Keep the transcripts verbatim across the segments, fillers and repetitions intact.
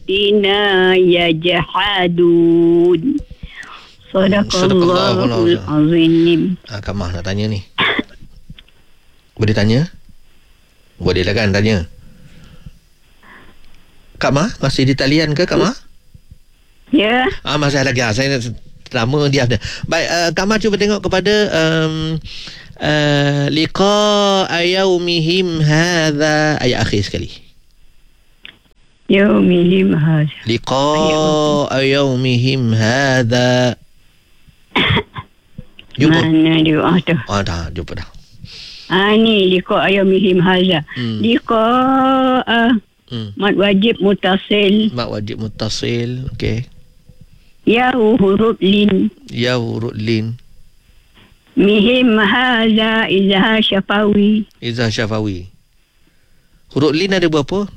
ayatina yajhadun. Sadaqallahul azim. Ah, Kak Mah nak tanya ni. Boleh tanya? Boleh lah kan tanya. Kak Mah masih di talian ke Kak Mah? Ya. Ah, masih lagi. Ah, saya lama dia ada. Baik, uh, Kak Mah cuba tengok kepada um, uh, liqa yaumihim hadha, ayat akhir sekali. Yaumihim hadha. Liqa yaumihim hadha. Jumpa. Mana dia ah tu? Ah, dah jumpa dah. Ah ni liqa yaumihim hadha. Hmm. Liqa uh, Hmm. mad wajib mutasil. Mak wajib mutasil. Okey. Ya huruf lin. Ya huruf lin. Mihim hadha izah syafawi. Izzah syafawi. Huruf lin ada berapa?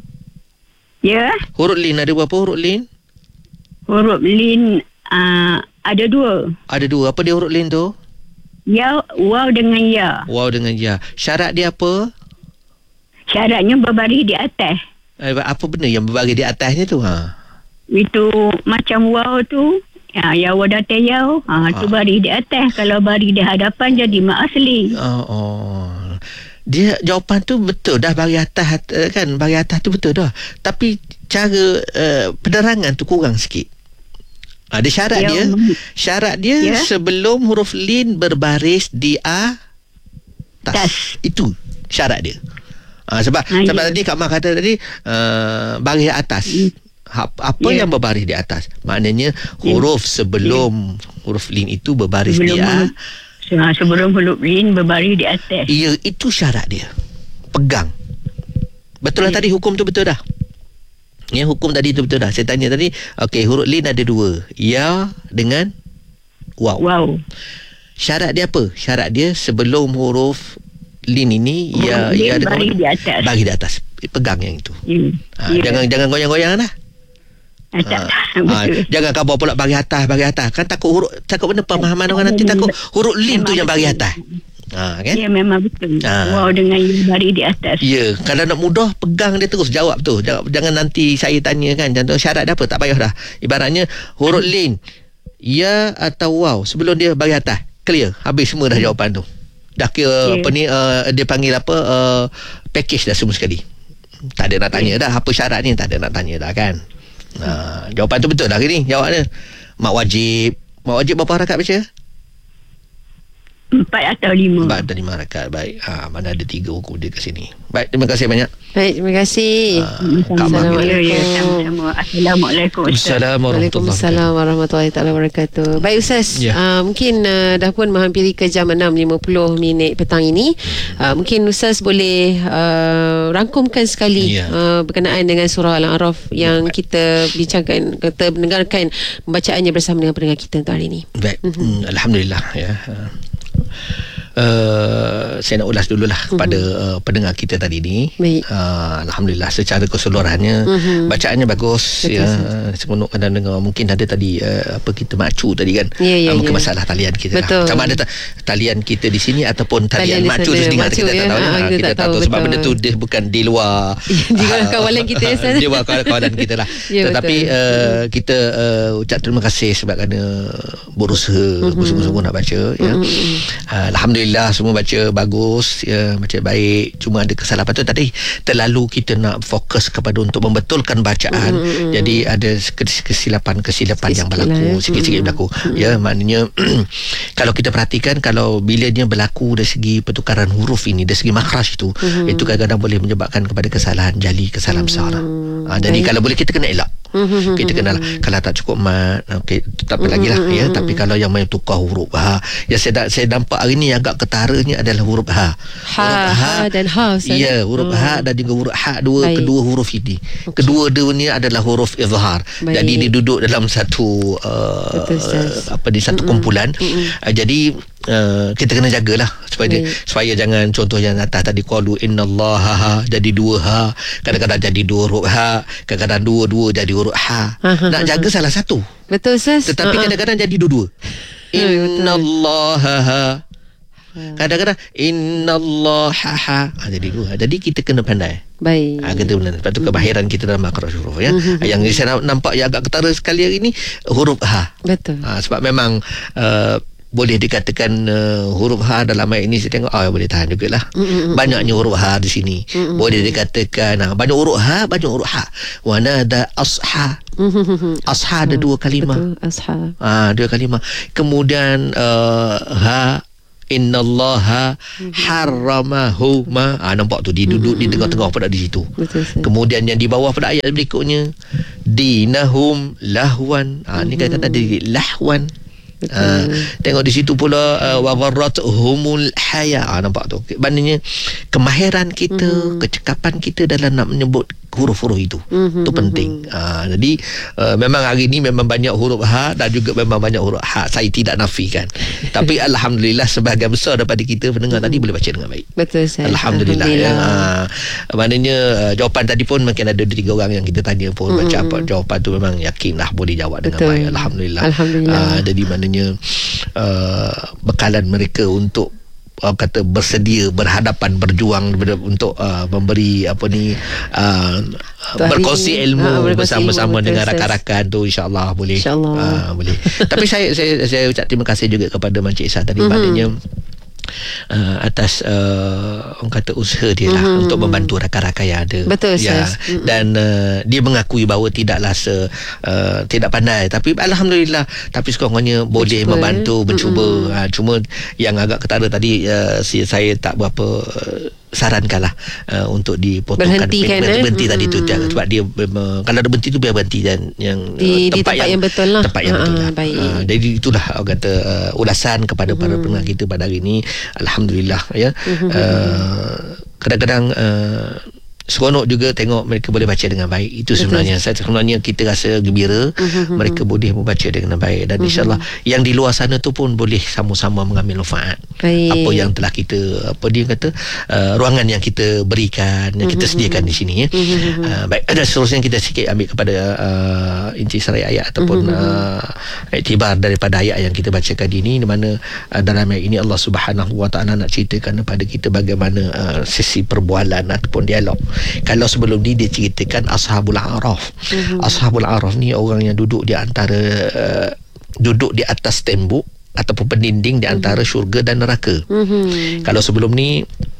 Ya. Huruf lin ada berapa huruf lin? Huruf lin uh, ada dua. Ada dua. Apa dia huruf lin tu? Ya, waw dengan ya. Waw dengan ya. Syarat dia apa? Syaratnya berbaris di atas. Eh, apa benda yang berbaris di atasnya tu? Ha. Itu macam waw tu. Ya, ya waw datang yaw. Ha, tu baris di atas. Kalau baris di hadapan jadi mak asli. Oh, oh. Dia jawapan tu betul dah, bagi atas kan, bagi atas tu betul dah. Tapi cara uh, penerangan tu kurang sikit. Ada syarat ya, dia. Syarat dia ya, sebelum huruf lin berbaris di atas. Tas. Itu syarat dia. Ha, sebab ha, sebab ya, tadi Kak Mak kata tadi uh, baris atas. Ha, apa ya, yang berbaris di atas? Maknanya huruf ya, sebelum ya, huruf lin itu berbaris sebelum di atas. Sebelum huruf lin berbaris di atas. Ya, itu syarat dia. Pegang. Betul lah ya, tadi hukum tu betul dah. Ya, hukum tadi tu betul dah. Saya tanya tadi, okey, huruf lin ada dua. Ya dengan waw. Wow. Syarat dia apa? Syarat dia sebelum huruf lin ini ya ya ada bagi di atas. Bagi di atas. Pegang yang itu. Ya. Ha, ya. Jangan jangan goyang-goyang dah. Ha, ha, jangan kau bawa pula bagi atas bagi atas. Kan takut huruf, takut benda pemahaman orang nanti takut huruf lin tu yang bagi atas. Ha, kan? Ya, memang betul. Ha. Wow dengan you baris di atas. Ya, kalau nak mudah pegang dia terus jawab tu. Jangan, jangan nanti saya tanya kan, contoh syarat dia apa, tak payah dah. Ibaratnya huruf lin ya atau waw sebelum dia bagi atas, clear, habis semua dah jawapan tu. Dah kira yeah, apa ni uh, dia panggil apa uh, package dah semua sekali. Tak ada nak tanya yeah, dah apa syarat ni, tak ada nak tanya dah kan. Ha, jawapan tu betul dah hari ni jawabnya. Mak wajib. Mak wajib berapa rakaat baca? Empat atau lima. Empat atau lima rakaat. Baik. Ha, mana ada tiga hukum dia kat sini. Baik, terima kasih banyak. Baik, terima kasih. Ha, Assalamualaikum. Assalamualaikum. Assalamualaikum warahmatullahi wabarakatuh. Baik Ustaz, ya, uh, mungkin uh, dah pun menghampiri ke jam enam lima puluh minit petang ini. uh, Mungkin Ustaz boleh uh, rangkumkan sekali ya, uh, berkenaan dengan surah Al-A'raf yang baik, kita bincangkan, kita mendengarkan bacaannya bersama dengan pendengar kita untuk hari ini. Baik, mm-hmm. Alhamdulillah ya. Uh, saya nak ulas dululah uh-huh, kepada uh, pendengar kita tadi ni. uh, Alhamdulillah secara keseluruhannya uh-huh, bacaannya bagus. Betul, ya, seronok kadang dengar. Mungkin ada tadi uh, apa kita macu tadi kan, ya, ya, uh, mungkin ya, masalah talian kita lah. Sama ada ta- talian kita di sini ataupun talian, talian macu tu dengar kita, ya, tak tahu, ha, kita, kita tak tahu, tahu sebab benda tu dia bukan di luar di luar kawalan kita ya, di luar kawalan kita lah. Ya, tetapi uh, kita uh, ucap terima kasih sebab kerana berusaha uh-huh, bersungguh-sungguh nak baca ya. uh-huh. uh, Alhamdulillah semua baca bagus ya, baca baik. Cuma ada kesalahan tu tadi, terlalu kita nak fokus kepada untuk membetulkan bacaan. Mm-hmm. Jadi ada kesilapan-kesilapan yang berlaku, sikit-sikit mm-hmm, berlaku. Mm-hmm. Ya, maknanya kalau kita perhatikan, kalau bila dia berlaku dari segi pertukaran huruf ini, dari segi makhraj itu, mm-hmm, itu kadang-kadang boleh menyebabkan kepada kesalahan jali, kesalahan besar. Mm-hmm. Ha, jadi baik, kalau boleh kita kena elak. Mm-hmm. Kita kenal kalau tak cukup mat, okey, tak apa lagi lah ya. Tapi kalau yang main tukar huruf ha, yang saya saya nampak hari ni agak ketaranya adalah huruf ha. Ha, huruf ha, ha dan ha. Ya, huruf oh, ha dan juga huruf ha, dua baik, kedua huruf ini. Okay. Kedua dia ni adalah huruf izhar. Baik. Jadi dia duduk dalam satu uh, apa di satu mm-mm, kumpulan. Mm-mm. Uh, jadi Uh, kita kena jagalah supaya dia, supaya jangan contoh yang atas tadi qalu innallaha jadi dua ha, kadang-kadang jadi dua huruf ha, kadang-kadang dua-dua jadi huruf ha. Nak jaga salah satu. Betul Ustaz. Tetapi uh-huh, kadang-kadang jadi dua-dua. Innallaha Kadang-kadang innallaha ha. Ha, jadi dua. Jadi kita kena pandai. Baik. Ha, kita benar. Lepas tu kemahiran kita dalam makhraj huruf ya. Mm-hmm. Yang saya nampak yang agak ketara sekali hari ni huruf ha. Betul. Ha, sebab memang uh, boleh dikatakan uh, huruf ha dalam ayat ini saya tengok ah oh, boleh tahan jugalah. Mm-hmm. Banyaknya huruf ha di sini. Mm-hmm. Boleh dikatakan ha, banyak huruf ha, banyak huruf ha. Wa nada asha. Mm-hmm. Asha ada dua kalimah. Betul, asha. Ah, dua kalimah. Kemudian uh, ha innallaha harramahu ma. Ah, nampak tu dia duduk mm-hmm. di tengah-tengah pada di situ. Betul, kemudian yang di bawah pada ayat berikutnya dinahum lahwan. Ah, mm-hmm. ni kata tadi lahwan. Uh, tengok di situ pula uh, wa gharratuhumul haya. Ah, nampak tu. Maknanya kemahiran kita, mm-hmm. kecekapan kita dalam nak menyebut huruf-huruf itu. Mm-hmm. Itu penting. Uh, jadi uh, memang hari ini memang banyak huruf ha dan juga memang banyak huruf ha. Saya tidak nafikan. Tapi alhamdulillah sebahagian besar daripada kita pendengar mm-hmm. tadi boleh baca dengan baik. Betul saya. Alhamdulillah. Alhamdulillah. Ya. Uh, maknanya uh, jawapan tadi pun mungkin ada tiga orang yang kita tanya pun mm-hmm. macam apa jawapan tu memang yakinlah boleh jawab dengan Betul. baik. Alhamdulillah. Alhamdulillah. Uh, jadi maknanya uh, bekalan mereka untuk orang kata bersedia berhadapan berjuang untuk uh, memberi apa ni uh, berkongsi ilmu ha, berkongsi bersama-sama ilmu, dengan rakan-rakan tu insya-Allah boleh insya-Allah uh, boleh. Tapi saya saya saya ucap terima kasih juga kepada Encik Isah tadi mm-hmm. maknanya Uh, atas uh, orang kata usaha dia lah mm-hmm. untuk membantu rakan-rakan yang ada. Betul ya. Mm-hmm. Dan uh, dia mengakui bahawa tidaklah se uh, tidak pandai tapi alhamdulillah tapi sekurang-kurangnya boleh mencuba, membantu mencuba. Mm-hmm. Uh, cuma yang agak ketara tadi uh, saya tak berapa uh, sarankanlah uh, untuk dipotongkan berhentikan berhenti, eh? berhenti tadi tu mm-hmm. sebab dia uh, kalau ada berhenti tu biar berhenti dan yang di, uh, tempat, di tempat yang, yang betul lah tempat yang uh, betul lah. Baik. Uh, jadi itulah orang kata uh, ulasan kepada mm-hmm. para pendengar kita pada hari ini. Alhamdulillah ya. Mm-hmm. Uh, kadang-kadang uh, seronok juga tengok mereka boleh baca dengan baik. Itu sebenarnya saya sebenarnya kita rasa gembira uh-huh. mereka boleh membaca dengan baik dan uh-huh. insya-Allah yang di luar sana tu pun boleh sama-sama mengambil manfaat baik. Apa yang telah kita apa dia kata uh, ruangan yang kita berikan yang uh-huh. kita sediakan di sini ya. Uh-huh. Uh, baik ada seterusnya kita sikit ambil kepada uh, inti sarai ayat ataupun uh-huh. uh, iktibar daripada ayat yang kita bacakan ini di mana uh, dalam ayat ini Allah Subhanahu Wa Taala nak ceritakan kepada kita bagaimana uh, sesi perbualan ataupun dialog. Kalau sebelum ni dia ceritakan Ashabul A'raf. Mm-hmm. Ashabul A'raf ni orang yang duduk di antara uh, duduk di atas tembok ataupun pendinding di antara mm-hmm. syurga dan neraka. Mm-hmm. Kalau sebelum ni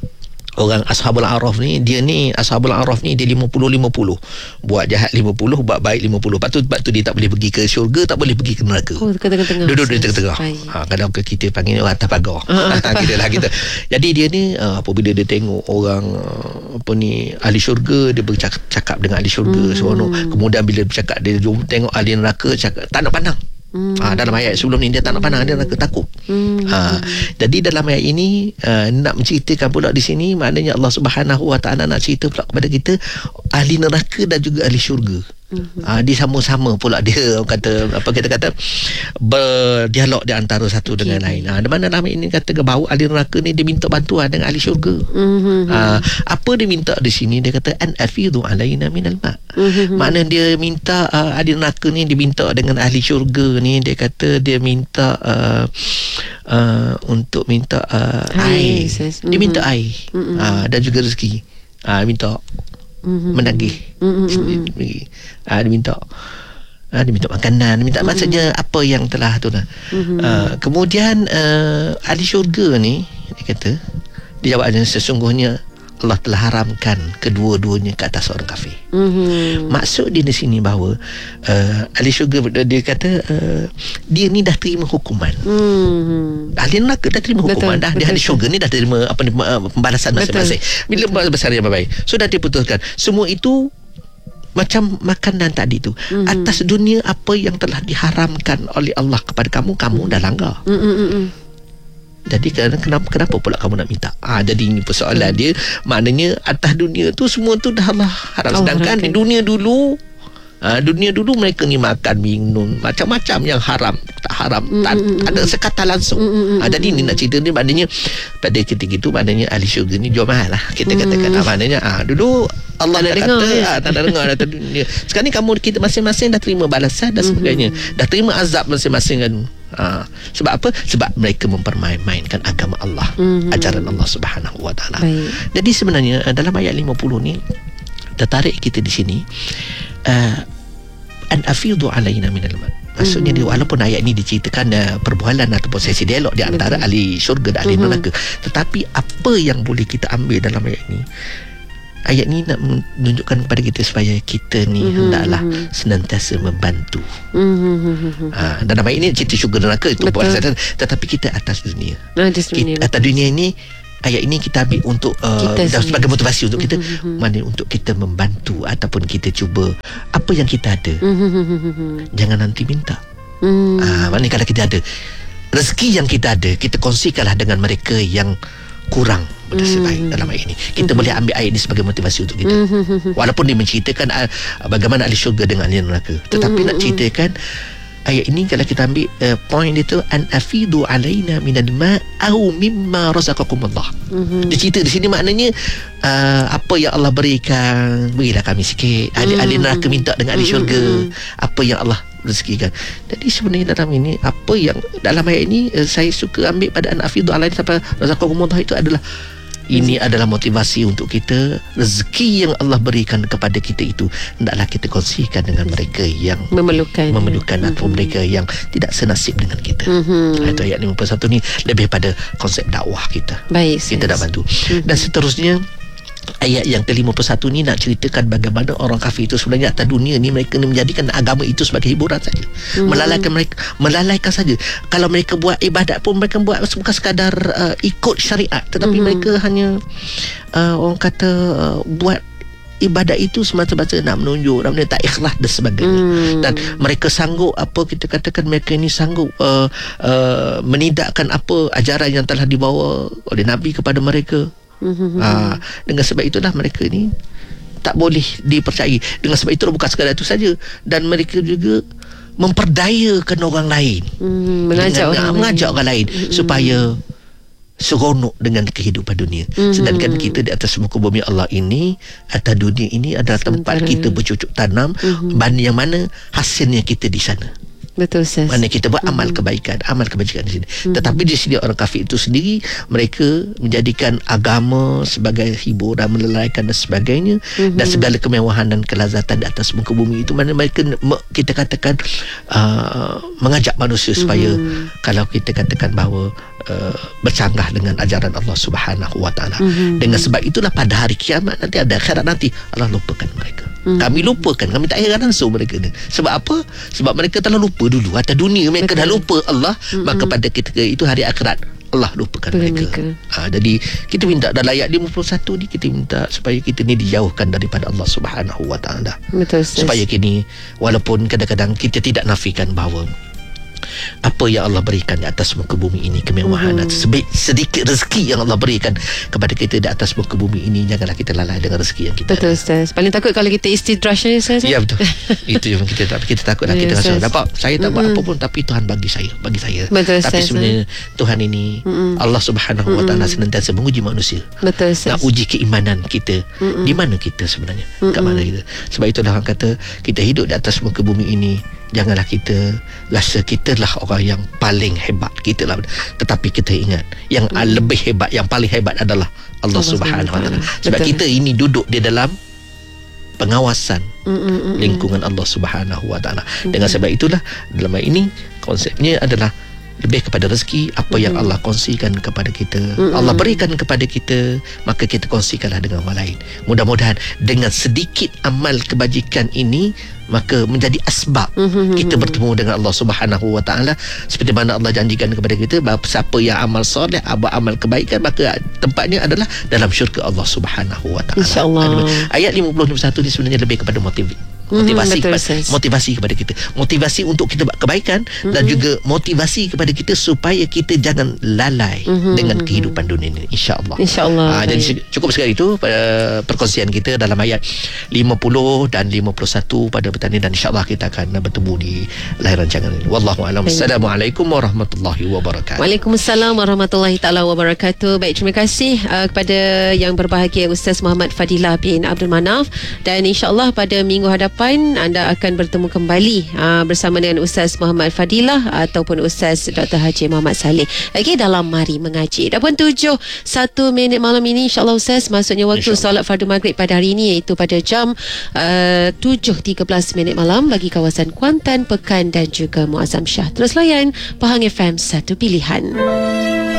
orang Ashabul A'raf ni dia ni Ashabul A'raf ni dia lima puluh lima puluh buat jahat lima puluh buat baik lima puluh. Lepas tu, lepas tu dia tak boleh pergi ke syurga tak boleh pergi ke neraka. Oh, tengah-tengah. Duduk di tengah-tengah. Ha, kadang ke kita panggil orang atas pagar. Ha, kita lah kita. Jadi dia ni uh, apabila dia tengok orang uh, apa ni ahli syurga dia bercakap dengan ahli syurga hmm. seronok. Kemudian bila bercakap dia jumpa tengok ahli neraka cakap tak nak pandang. Hmm. Ha, dalam ayat sebelum ni dia tak nak pandang dia nak takut. Hmm. Ha, jadi dalam ayat ini uh, nak menceritakan pula di sini maknanya Allah Subhanahu Wa Taala nak cerita pula kepada kita ahli neraka dan juga ahli syurga. Mm-hmm. Ha, dia sama-sama pula dia kata apa kita kata berdialog di antara satu okay. dengan lain. Ha, di mana dalam ini kata bahawa ahli neraka ni dia minta bantuan dengan ahli syurga. Mm-hmm. Ha, apa dia minta di sini dia kata an afidu alaina minal ma. Mm-hmm. Makna dia minta uh, ahli neraka ni dia minta dengan ahli syurga ni dia kata dia minta uh, uh, untuk minta uh, air. Mm-hmm. Dia minta air. Mm-hmm. Ha, dan juga rezeki. Ha, minta mm-hmm. menagih mm-hmm. ah, dia minta ah, dia minta makanan dia minta mm-hmm. maksudnya apa yang telah tu lah. Mm-hmm. ah, kemudian uh, ahli syurga ni dia kata dia jawabnya sesungguhnya Allah telah haramkan kedua-duanya ke atas orang kafir. Mm-hmm. Maksud dia di sini bahawa uh, ahli syurga dia kata uh, dia ni dah terima hukuman. Mm-hmm. Ahli neraka dah terima hukuman betul, dah. Betul, dia ahli syurga ni dah terima apa ni pembalasan masing-masing. Bila pembalasan yang baik. So dah diputuskan. Semua itu macam makanan tadi tu. Mm-hmm. Atas dunia apa yang telah diharamkan oleh Allah kepada kamu, kamu dah langgar. Mm-hmm. Jadi kenapa kenapa pula kamu nak minta? Ah, jadi ini persoalan hmm. dia. Maknanya atas dunia tu semua tu dah Allah haram. Sedangkan di dunia dulu ah, dunia dulu mereka ni makan minum macam-macam yang haram tak haram mm, tak mm, ada sekata langsung. Mm, mm, ah, jadi ni nak cerita ni maknanya pada ketika itu maknanya ahli syurga ni jual mahal lah kita mm. katakan. Ah, maknanya ah, dulu Allah tak dah dengar, kata ya? ah, tak nak dengar atas dunia. Sekarang ni kamu kita masing-masing dah terima balasan dan sebagainya. Mm-hmm. Dah terima azab masing-masing kan. Ha, sebab apa? Sebab mereka mempermain-mainkan agama Allah, mm-hmm. ajaran Allah Subhanahu Wa Taala. Jadi sebenarnya dalam ayat lima puluh ni tertarik kita di sini, uh, an afidu alaina minal ma. Maksudnya mm-hmm. dia, walaupun ayat ini diceritakan uh, perbualan ataupun sesi dialog di antara Betul. ahli syurga dan ahli mm-hmm. neraka, tetapi apa yang boleh kita ambil dalam ayat ini? Ayat ni nak menunjukkan kepada kita supaya kita ni mm-hmm. hendaklah senantiasa membantu. Mm-hmm. Ha, dalam ayat ini cerita syurga neraka itu buat saya, tetapi kita atas dunia. Atas dunia. Kita, atas dunia ini, ayat ini kita ambil untuk uh, kita sebagai motivasi untuk kita, mm-hmm. mana untuk kita membantu ataupun kita cuba apa yang kita ada. Mm-hmm. Jangan nanti minta. Mm. Ha, maknanya kalau kita ada rezeki yang kita ada, kita kongsikanlah dengan mereka yang kurang bernasib baik. Mm-hmm. Dalam ayat ini kita mm-hmm. boleh ambil ayat ini sebagai motivasi untuk kita. Mm-hmm. Walaupun dia menceritakan uh, bagaimana ahli syurga dengan ahli neraka, tetapi mm-hmm. nak ceritakan ayat ini, kalau kita ambil uh, point dia tu, an afidu alaina minal ma' au mimma razaqakumullah. Mm-hmm. Dia cerita di sini maknanya uh, apa yang Allah berikan, berilah kami sikit. Ahli, mm-hmm. ahli neraka minta dengan ahli syurga, mm-hmm. apa yang Allah rezekikan. Jadi sebenarnya dalam ini, apa yang dalam ayat ini uh, saya suka ambil pada an afidu alaina sampai razaqakumullah itu adalah, ini adalah motivasi untuk kita. Rezeki yang Allah berikan kepada kita itu hendaklah kita kongsikan dengan mereka yang memerlukan, memerlukan mm-hmm. atau mereka yang tidak senasib dengan kita. Mm-hmm. Itu ayat lima puluh satu ni lebih pada konsep dakwah kita. Baik, kita nak bantu. Mm-hmm. Dan seterusnya ayat yang ke lima puluh satu ni nak ceritakan bagaimana orang kafir itu sebenarnya atas dunia ni mereka ni menjadikan agama itu sebagai hiburan saja. Hmm. Melalaikan mereka, melalaikan saja. Kalau mereka buat ibadat pun mereka buat bukan sekadar uh, ikut syariat, tetapi hmm. mereka hanya uh, orang kata uh, buat ibadat itu semata-mata nak menunjuk, nak menunjuk tak ikhlas dan sebagainya. Hmm. Dan mereka sanggup, apa kita katakan, mereka ini sanggup uh, uh, menidakkan apa ajaran yang telah dibawa oleh Nabi kepada mereka. Mm-hmm. Ha, dengan sebab itulah mereka ni tak boleh dipercayai. Dengan sebab itu bukan sekadar itu saja, dan mereka juga memperdayakan orang lain, mm, mengajak dengan, orang mengajak lain. orang lain mm-hmm. supaya seronok dengan kehidupan dunia. Mm-hmm. Sedangkan kita di atas muka bumi Allah ini, atas dunia ini adalah Sementara. tempat kita bercucuk tanam, mm-hmm. yang mana hasilnya kita di sana. Betul, Ustaz. Mana kita buat amal mm-hmm. kebaikan, amal kebajikan di sini. Mm-hmm. Tetapi di sini orang kafir itu sendiri, mereka menjadikan agama sebagai hiburan, melalaikan dan sebagainya, mm-hmm. dan segala kemewahan dan kelazatan di atas muka bumi itu, mana mereka kita katakan uh, mengajak manusia supaya mm-hmm. kalau kita katakan bahawa uh, bercanggah dengan ajaran Allah Subhanahu Wa Taala. Mm-hmm. Dengan sebab itulah pada hari kiamat nanti, ada akhirat nanti, Allah lupakan mereka. Mm-hmm. Kami lupakan, kami tak heran langsung mereka ni. Sebab apa? Sebab mereka telah lupa dulu atas dunia, mereka Betul. dah lupa Allah, mm-hmm. maka pada ketika itu hari akhirat Allah lupakan Betul mereka. mereka. Ha, jadi kita minta dalam ayat lima puluh satu ni, kita minta supaya kita ni dijauhkan daripada Allah Subhanahu Wa Taala. Betul. Supaya kini walaupun kadang-kadang kita tidak nafikan bahawa apa yang Allah berikan di atas muka bumi ini, kemewahan dan hmm. sedikit rezeki yang Allah berikan kepada kita di atas muka bumi ini, janganlah kita lalai dengan rezeki yang kita betul, ada. Ustaz. Paling takut kalau kita istidraj, Ustaz. Ya, betul. Itu yang kita tak kita takutlah kita rasa dapat saya tak buat mm-hmm. apa pun, tapi Tuhan bagi saya, bagi saya. Betul, tapi Ustaz, sebenarnya Tuhan ini mm-hmm. Allah Subhanahu Wa Taala senantiasa menguji manusia. Betul, Ustaz. Nak uji keimanan kita. Mm-hmm. Di mana kita sebenarnya? Mm-hmm. Kat mana kita? Sebab itulah orang kata kita hidup di atas muka bumi ini, janganlah kita rasa kita lah orang yang paling hebat, kita lah, tetapi kita ingat yang hmm. lebih hebat, yang paling hebat adalah Allah, Allah Subhanahu Wa Taala. Sebab Betul. kita ini duduk di dalam pengawasan mm-mm. lingkungan Allah Subhanahu Wa Taala. Dengan sebab itulah dalam ayat ini konsepnya adalah lebih kepada rezeki, apa yang Allah kongsikan kepada kita, mm-hmm. Allah berikan kepada kita, maka kita kongsikanlah dengan orang lain. Mudah-mudahan dengan sedikit amal kebajikan ini, maka menjadi asbab mm-hmm. kita bertemu dengan Allah Subhanahu Wa Taala, seperti mana Allah janjikan kepada kita bahawa siapa yang amal soleh, amal kebaikan, maka tempatnya adalah dalam syurga Allah Subhanahu Wa Taala. InsyaAllah. Ayat lima puluh satu ni sebenarnya lebih kepada motiv motivasi betul, kepada, Ustaz. motivasi kepada kita, motivasi untuk kita buat kebaikan mm-hmm. dan juga motivasi kepada kita supaya kita jangan lalai mm-hmm. dengan kehidupan dunia ini, insya-Allah. Insya-Allah. Ha, jadi cukup sekali itu uh, perkongsian kita dalam ayat lima puluh dan lima puluh satu pada petang ini, dan insya-Allah kita akan bertemu di lain rancangan ini. Wallahu a'lam. Assalamualaikum warahmatullahi wabarakatuh. Waalaikumsalam warahmatullahi taala wabarakatuh. Baik, terima kasih uh, kepada yang berbahagia Ustaz Muhammad Fadilah bin Abdul Manaf, dan insya-Allah pada minggu hadapan anda akan bertemu kembali uh, bersama dengan Ustaz Muhammad Fadilah ataupun Ustaz Doktor Haji Muhammad Saleh lagi dalam Mari Mengaji. Dah pun tujuh satu minit malam ini, insya-Allah Ustaz, masuknya waktu solat fardu maghrib pada hari ini, iaitu pada jam uh, tujuh tiga belas minit malam bagi kawasan Kuantan, Pekan dan juga Muazzam Shah. Terus layan Pahang F M, satu pilihan.